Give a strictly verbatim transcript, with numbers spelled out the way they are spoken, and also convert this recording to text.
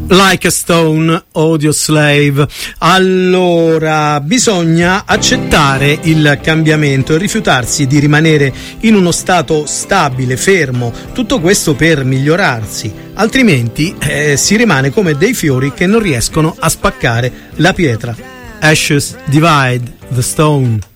Like a Stone, Audioslave. Allora, bisogna accettare il cambiamento e rifiutarsi di rimanere in uno stato stabile, fermo, tutto questo per migliorarsi, altrimenti eh, si rimane come dei fiori che non riescono a spaccare la pietra. Ashes divide the stone.